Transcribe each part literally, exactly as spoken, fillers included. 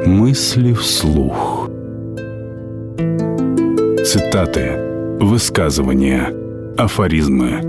Мысли вслух. Цитаты, высказывания, афоризмы.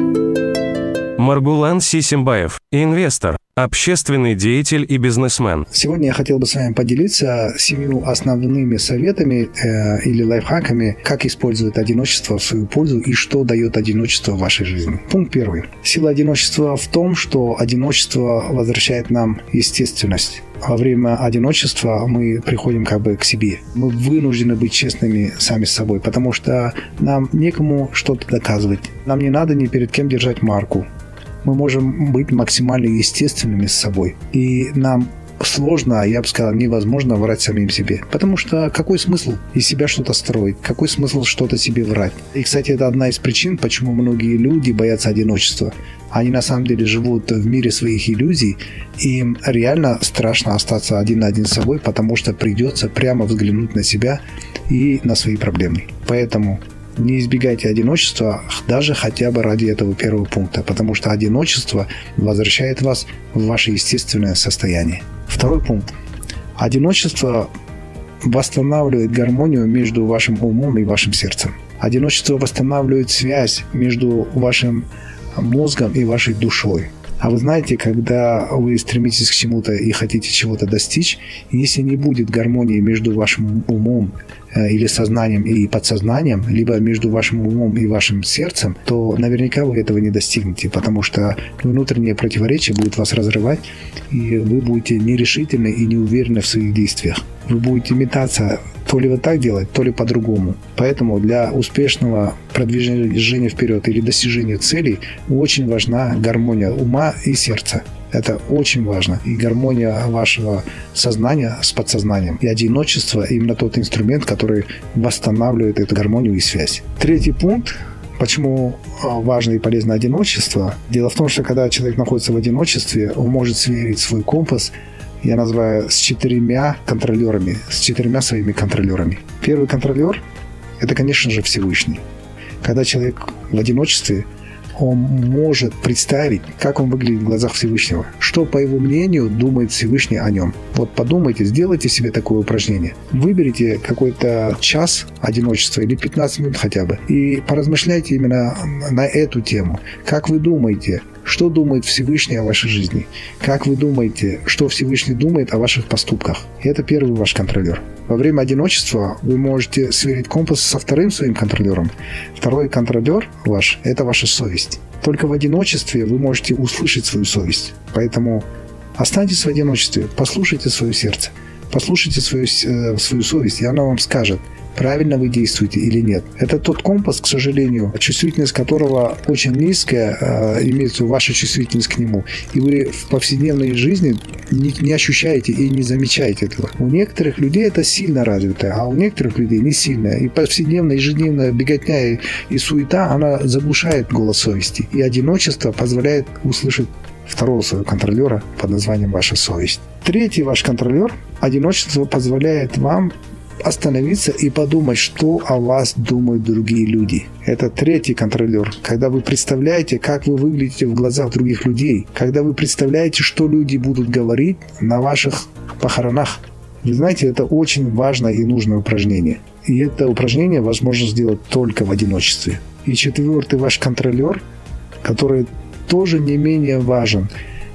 Маргулан Сисимбаев, инвестор, общественный деятель и бизнесмен. Сегодня я хотел бы с вами поделиться семью основными советами э, или лайфхаками, как использовать одиночество в свою пользу и что дает одиночество в вашей жизни. Пункт первый. Сила одиночества в том, что одиночество возвращает нам естественность. Во время одиночества мы приходим как бы к себе. Мы вынуждены быть честными сами с собой, потому что нам некому что-то доказывать. Нам не надо ни перед кем держать марку. Мы можем быть максимально естественными с собой. И нам сложно, я бы сказал, невозможно врать самим себе. Потому что какой смысл из себя что-то строить? Какой смысл что-то себе врать? И, кстати, это одна из причин, почему многие люди боятся одиночества. Они на самом деле живут в мире своих иллюзий, и им реально страшно остаться один на один с собой, потому что придется прямо взглянуть на себя и на свои проблемы. Поэтому не избегайте одиночества даже хотя бы ради этого первого пункта, потому что одиночество возвращает вас в ваше естественное состояние. Второй пункт. Одиночество восстанавливает гармонию между вашим умом и вашим сердцем. Одиночество восстанавливает связь между вашим мозгом и вашей душой. А вы знаете, когда вы стремитесь к чему-то и хотите чего-то достичь, если не будет гармонии между вашим умом или сознанием и подсознанием, либо между вашим умом и вашим сердцем, то наверняка вы этого не достигнете, потому что внутреннее противоречие будет вас разрывать, и вы будете нерешительны и не уверены в своих действиях. Вы будете метаться то ли вот так делать, то ли по-другому. Поэтому для успешного продвижения вперед или достижения целей очень важна гармония ума и сердца. Это очень важно. И гармония вашего сознания с подсознанием. И одиночество – именно тот инструмент, который восстанавливает эту гармонию и связь. Третий пункт. Почему важно и полезно одиночество? Дело в том, что когда человек находится в одиночестве, он может сверить свой компас, я называю, с четырьмя контролерами, с четырьмя своими контролерами. Первый контролер – это, конечно же, Всевышний. Когда человек в одиночестве, он может представить, как он выглядит в глазах Всевышнего, что, по его мнению, думает Всевышний о нем. Вот подумайте, сделайте себе такое упражнение. Выберите какой-то час одиночества или пятнадцать минут хотя бы и поразмышляйте именно на эту тему. Как вы думаете, что думает Всевышний о вашей жизни? Как вы думаете, что Всевышний думает о ваших поступках? И это первый ваш контролер. Во время одиночества вы можете сверить компас со вторым своим контролером. Второй контролер ваш – это ваша совесть. Только в одиночестве вы можете услышать свою совесть. Поэтому останьтесь в одиночестве, послушайте свое сердце, послушайте свою, свою совесть, и она вам скажет, правильно вы действуете или нет. Это тот компас, к сожалению, чувствительность которого очень низкая, э, имеется ваша чувствительность к нему. И вы в повседневной жизни не, не ощущаете и не замечаете этого. У некоторых людей это сильно развито, а у некоторых людей не сильно. И повседневная, ежедневная беготня и, и суета, она заглушает голос совести. И одиночество позволяет услышать второго своего контролера под названием ваша совесть. Третий ваш контролер, одиночество позволяет вам остановиться и подумать, что о вас думают другие люди. Это третий контролер. Когда вы представляете, как вы выглядите в глазах других людей, когда вы представляете, что люди будут говорить на ваших похоронах. Вы знаете, это очень важное и нужное упражнение. И это упражнение возможно сделать только в одиночестве. И четвертый ваш контролер, который тоже не менее важен,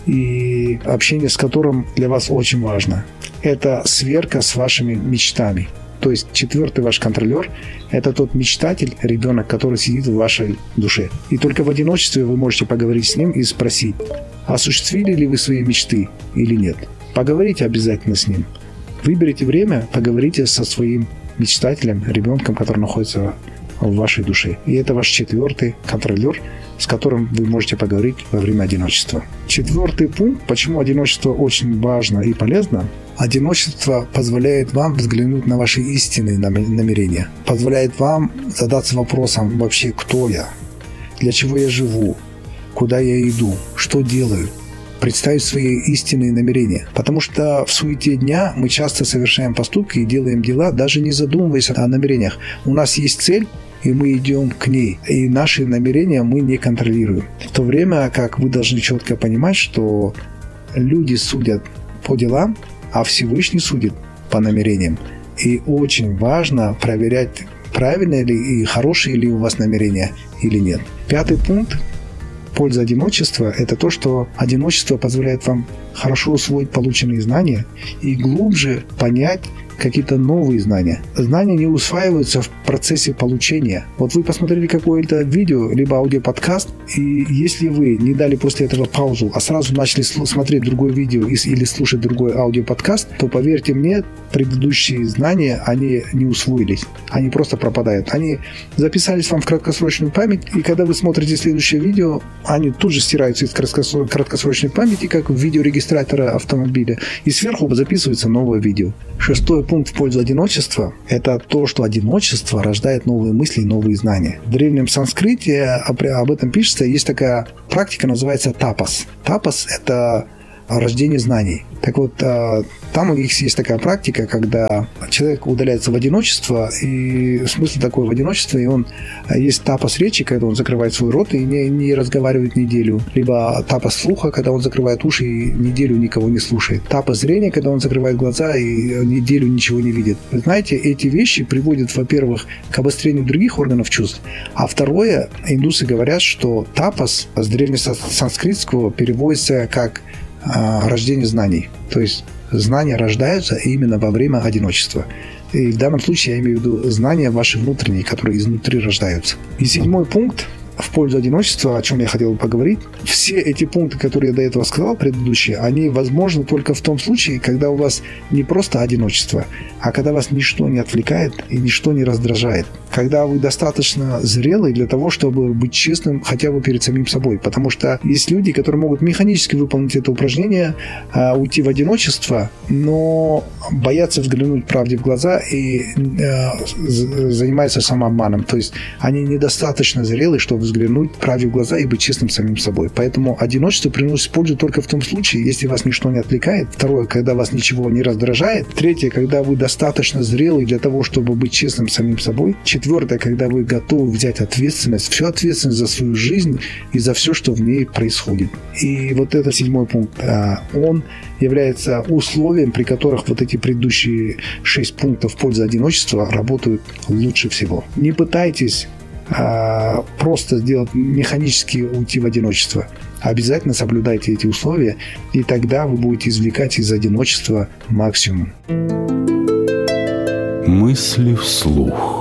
и общение с которым для вас очень важно. Это сверка с вашими мечтами. То есть четвертый ваш контролер – это тот мечтатель, ребенок, который сидит в вашей душе. И только в одиночестве вы можете поговорить с ним и спросить, осуществили ли вы свои мечты или нет. Поговорите обязательно с ним. Выберите время, поговорите со своим мечтателем, ребенком, который находится в вашей душе. И это ваш четвертый контролер, с которым вы можете поговорить во время одиночества. Четвертый пункт, почему одиночество очень важно и полезно. Одиночество позволяет вам взглянуть на ваши истинные намерения. Позволяет вам задаться вопросом вообще, кто я, для чего я живу, куда я иду, что делаю. Представить свои истинные намерения. Потому что в суете дня мы часто совершаем поступки и делаем дела, даже не задумываясь о намерениях. У нас есть цель, и мы идем к ней. И наши намерения мы не контролируем. В то время как вы должны четко понимать, что люди судят по делам, а Всевышний судит по намерениям. И очень важно проверять, правильно ли и хорошие ли у вас намерения или нет. Пятый пункт. Польза одиночества – это то, что одиночество позволяет вам хорошо усвоить полученные знания и глубже понять какие-то новые знания. Знания не усваиваются в процессе получения. Вот вы посмотрели какое-то видео, либо аудиоподкаст, и если вы не дали после этого паузу, а сразу начали смотреть другое видео или слушать другой аудиоподкаст, то, поверьте мне, предыдущие знания, они не усвоились. Они просто пропадают. Они записались вам в краткосрочную память, и когда вы смотрите следующее видео, они тут же стираются из краткосрочной памяти, как в видеорегистратора автомобиля, и сверху записывается новое видео. Шестой пункт в пользу одиночества – это то, что одиночество рождает новые мысли и новые знания. В древнем санскрите об этом пишется, есть такая практика, называется тапас. Тапас – это рождение знаний. Так вот, там у них есть такая практика, когда человек удаляется в одиночество, и смысл такой в одиночестве, и он есть тапас речи, когда он закрывает свой рот и не, не разговаривает неделю, либо тапас слуха, когда он закрывает уши и неделю никого не слушает, тапас зрения, когда он закрывает глаза и неделю ничего не видит. Вы знаете, эти вещи приводят, во-первых, к обострению других органов чувств, а второе, индусы говорят, что тапас с древнесанскритского переводится как рождение знаний. То есть знания рождаются именно во время одиночества. И в данном случае я имею в виду знания ваши внутренние, которые изнутри рождаются. И седьмой пункт в пользу одиночества, о чем я хотел бы поговорить. Все эти пункты, которые я до этого сказал, предыдущие, они возможны только в том случае, когда у вас не просто одиночество, а когда вас ничто не отвлекает и ничто не раздражает. Когда вы достаточно зрелый для того, чтобы быть честным хотя бы перед самим собой. Потому что есть люди, которые могут механически выполнить это упражнение, уйти в одиночество, но боятся взглянуть правде в глаза и занимаются самообманом. То есть они недостаточно зрелые, чтобы взглянуть правде в глаза и быть честным самим собой. Поэтому одиночество приносит пользу только в том случае, если вас ничто не отвлекает. Второе, когда вас ничего не раздражает. Третье, когда вы достаточно зрелый для того, чтобы быть честным самим собой. Четвертое, когда вы готовы взять ответственность, всю ответственность за свою жизнь и за все, что в ней происходит. И вот это седьмой пункт. Он является условием, при которых вот эти предыдущие шесть пунктов в пользу одиночества работают лучше всего. Не пытайтесь а, просто сделать механически уйти в одиночество. Обязательно соблюдайте эти условия, и тогда вы будете извлекать из одиночества максимум. Мысли вслух.